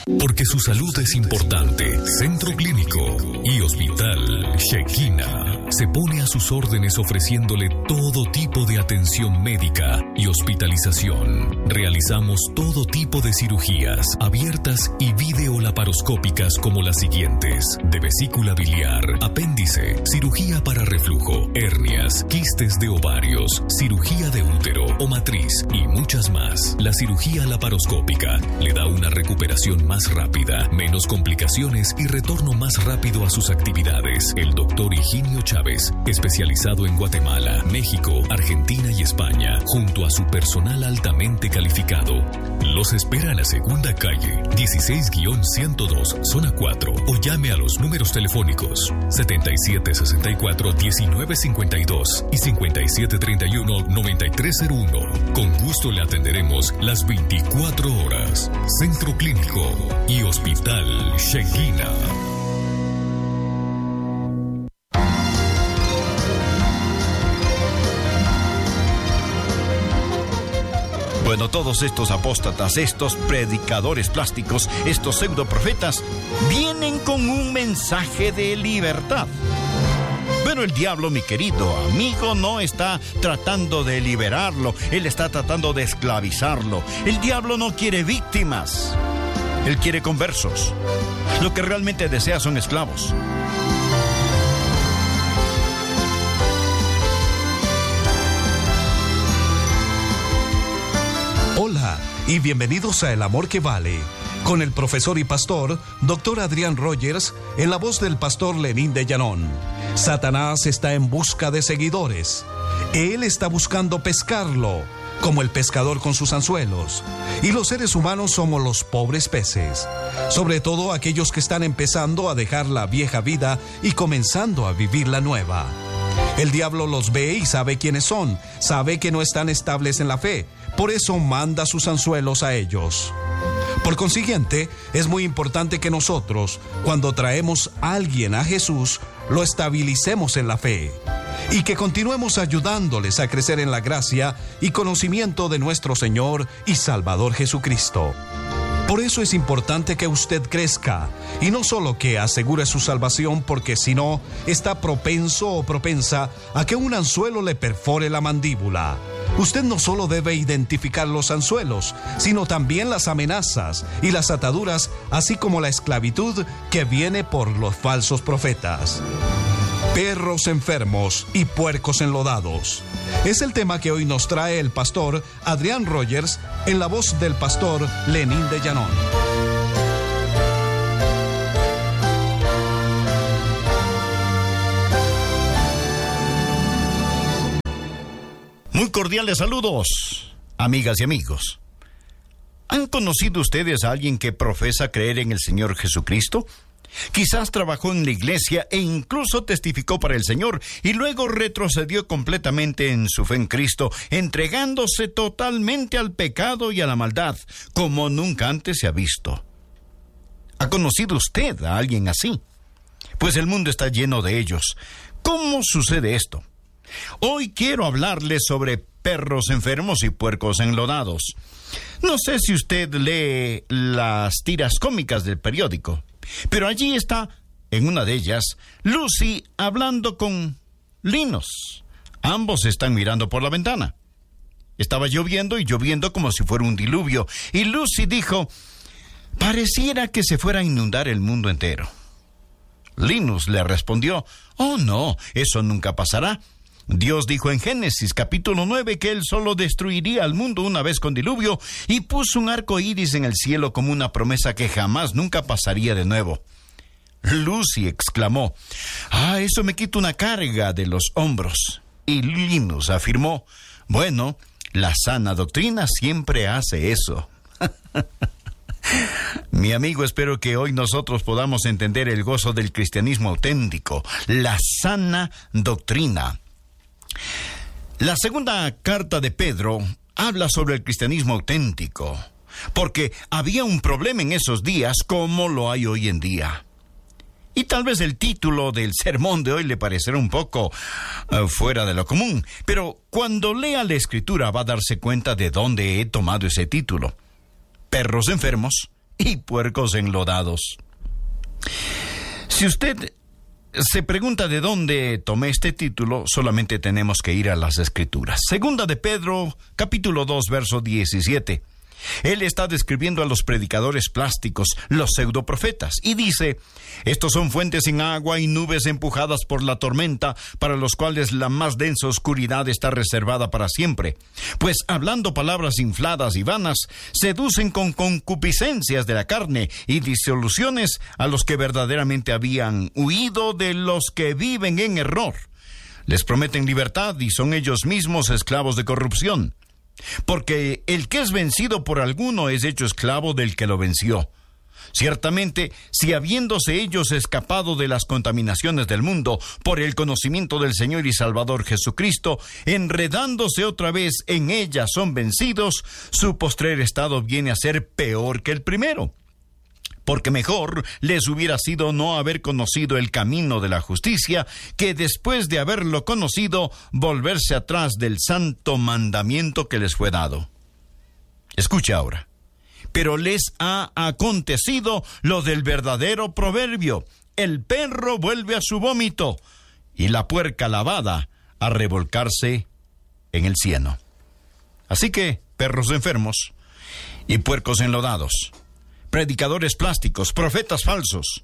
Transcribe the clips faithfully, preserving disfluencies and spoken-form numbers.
Porque su salud es importante, Centro Clínico y Hospital Shekinah se pone a sus órdenes ofreciéndole todo tipo de atención médica y hospitalización. Realizamos todo tipo de cirugías abiertas y videolaparoscópicas como las siguientes: de vesícula biliar, apéndice, cirugía para reflujo, hernias, quistes de ovarios, cirugía de útero o matriz y muchas más. La cirugía laparoscópica le da una recuperación más rápida, menos complicaciones y retorno más rápido a sus actividades. El doctor Higinio Chávez, especializado en Guatemala, México, Argentina y España, junto a su personal altamente calificado, los espera en la segunda calle, dieciséis ciento dos, zona cuatro, o llame a los números telefónicos setenta y siete sesenta y cuatro, diecinueve cincuenta y dos y cincuenta y siete treinta y uno, noventa y tres cero uno. Con gusto le atenderemos las veinticuatro horas. Centro Clínico y Hospital Shekinah. Bueno, todos estos apóstatas, estos predicadores plásticos, estos pseudoprofetas, vienen con un mensaje de libertad. Pero el diablo, mi querido amigo, no está tratando de liberarlo, él está tratando de esclavizarlo. El diablo no quiere víctimas, él quiere conversos. Lo que realmente desea son esclavos. Hola y bienvenidos a El Amor que Vale, con el profesor y pastor, doctor Adrián Rogers, en la voz del pastor Lenín de Llanón. Satanás está en busca de seguidores. Él está buscando pescarlo, como el pescador con sus anzuelos. Y los seres humanos somos los pobres peces, sobre todo aquellos que están empezando a dejar la vieja vida y comenzando a vivir la nueva. El diablo los ve y sabe quiénes son, sabe que no están estables en la fe, por eso manda sus anzuelos a ellos. Por consiguiente, es muy importante que nosotros, cuando traemos a alguien a Jesús, lo estabilicemos en la fe y que continuemos ayudándoles a crecer en la gracia y conocimiento de nuestro Señor y Salvador Jesucristo. Por eso es importante que usted crezca y no solo que asegure su salvación, porque si no, está propenso o propensa a que un anzuelo le perfore la mandíbula. Usted no solo debe identificar los anzuelos, sino también las amenazas y las ataduras, así como la esclavitud que viene por los falsos profetas. Perros enfermos y puercos enlodados. Es el tema que hoy nos trae el pastor Adrián Rogers en la voz del pastor Lenín de Llanón. Muy cordiales saludos, amigas y amigos. ¿Han conocido ustedes a alguien que profesa creer en el Señor Jesucristo? Quizás trabajó en la iglesia e incluso testificó para el Señor y luego retrocedió completamente en su fe en Cristo, entregándose totalmente al pecado y a la maldad, como nunca antes se ha visto. ¿Ha conocido usted a alguien así? Pues el mundo está lleno de ellos. ¿Cómo sucede esto? Hoy quiero hablarles sobre perros enfermos y puercos enlodados. No sé si usted lee las tiras cómicas del periódico, pero allí está, en una de ellas, Lucy hablando con Linus. Ambos están mirando por la ventana. Estaba lloviendo y lloviendo como si fuera un diluvio, y Lucy dijo: pareciera que se fuera a inundar el mundo entero. Linus le respondió: oh no, eso nunca pasará. Dios dijo en Génesis capítulo nueve que Él solo destruiría al mundo una vez con diluvio y puso un arco iris en el cielo como una promesa que jamás nunca pasaría de nuevo. Lucy exclamó: ah, eso me quita una carga de los hombros. Y Linus afirmó: bueno, la sana doctrina siempre hace eso. Mi amigo, espero que hoy nosotros podamos entender el gozo del cristianismo auténtico, la sana doctrina. La segunda carta de Pedro habla sobre el cristianismo auténtico, porque había un problema en esos días como lo hay hoy en día. Y tal vez el título del sermón de hoy le parecerá un poco uh, fuera de lo común, pero cuando lea la Escritura va a darse cuenta de dónde he tomado ese título. Perros enfermos y puercos enlodados. Si usted se pregunta de dónde tomé este título, solamente tenemos que ir a las Escrituras. Segunda de Pedro, capítulo dos, verso diecisiete. Él está describiendo a los predicadores plásticos, los pseudoprofetas, y dice: estos son fuentes sin agua y nubes empujadas por la tormenta, para los cuales la más densa oscuridad está reservada para siempre. Pues hablando palabras infladas y vanas, seducen con concupiscencias de la carne y disoluciones a los que verdaderamente habían huido de los que viven en error. Les prometen libertad y son ellos mismos esclavos de corrupción. Porque el que es vencido por alguno es hecho esclavo del que lo venció. Ciertamente, si habiéndose ellos escapado de las contaminaciones del mundo por el conocimiento del Señor y Salvador Jesucristo, enredándose otra vez en ellas son vencidos, su postrer estado viene a ser peor que el primero. Porque mejor les hubiera sido no haber conocido el camino de la justicia, que después de haberlo conocido, volverse atrás del santo mandamiento que les fue dado. Escucha ahora. Pero les ha acontecido lo del verdadero proverbio: el perro vuelve a su vómito, y la puerca lavada a revolcarse en el cieno. Así que, perros enfermos y puercos enlodados, predicadores plásticos, profetas falsos,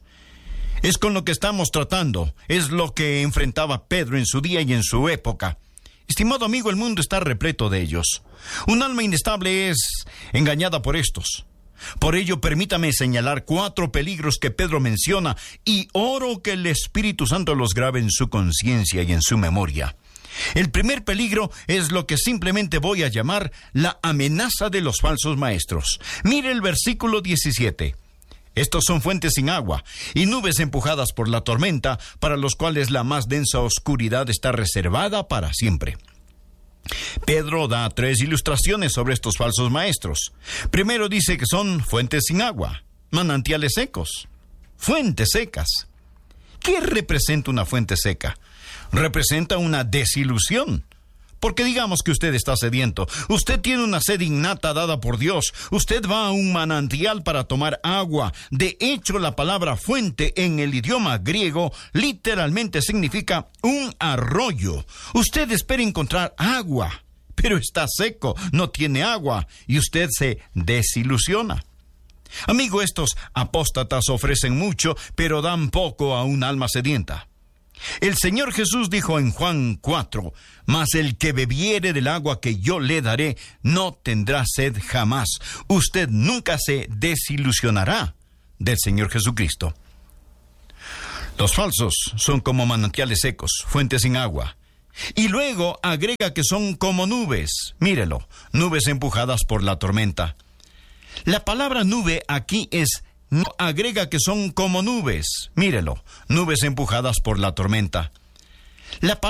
es con lo que estamos tratando, es lo que enfrentaba Pedro en su día y en su época. Estimado amigo, el mundo está repleto de ellos. Un alma inestable es engañada por estos. Por ello, permítame señalar cuatro peligros que Pedro menciona, y oro que el Espíritu Santo los grabe en su conciencia y en su memoria. El primer peligro es lo que simplemente voy a llamar la amenaza de los falsos maestros. Mire el versículo diecisiete. Estos son fuentes sin agua y nubes empujadas por la tormenta, para los cuales la más densa oscuridad está reservada para siempre. Pedro da tres ilustraciones sobre estos falsos maestros. Primero dice que son fuentes sin agua, manantiales secos, fuentes secas. ¿Qué representa una fuente seca? Representa una desilusión. Porque digamos que usted está sediento, usted tiene una sed innata dada por Dios, usted va a un manantial para tomar agua. De hecho, la palabra fuente en el idioma griego literalmente significa un arroyo. Usted espera encontrar agua, pero está seco, no tiene agua, y usted se desilusiona. Amigo, estos apóstatas ofrecen mucho, pero dan poco a un alma sedienta. El Señor Jesús dijo en Juan cuatro: mas el que bebiere del agua que yo le daré, no tendrá sed jamás. Usted nunca se desilusionará del Señor Jesucristo. Los falsos son como manantiales secos, fuentes sin agua. Y luego agrega que son como nubes. Mírelo, nubes empujadas por la tormenta. La palabra nube aquí es No agrega que son como nubes. Mírelo, nubes empujadas por la tormenta. La